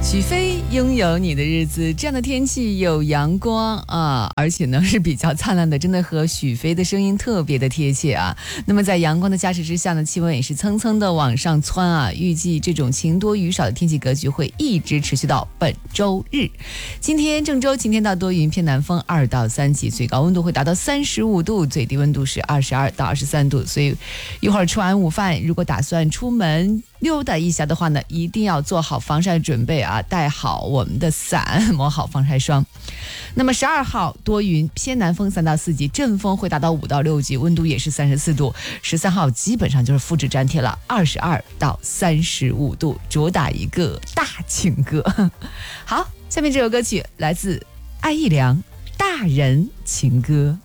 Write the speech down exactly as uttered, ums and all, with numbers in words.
许飞拥有你的日子，这样的天气有阳光啊，而且呢是比较灿烂的，真的和许飞的声音特别的贴切啊。那么在阳光的加持之下呢，气温也是蹭蹭的往上窜啊。预计这种晴多雨少的天气格局会一直持续到本周日。今天郑州晴天到多云，偏南风二到三级，最高温度会达到三十五度，最低温度是二十二到二十三度。所以一会儿吃完午饭，如果打算出门溜达一下的话呢，一定要做好防晒准备啊，带好我们的伞，抹好防晒霜。那么十二号多云，偏南风三到四级，阵风会达到五到六级，温度也是三十四度。十三号基本上就是复制粘贴了，二十二到三十五度，主打一个大情歌。好，下面这首歌曲来自艾怡良，《大人情歌》。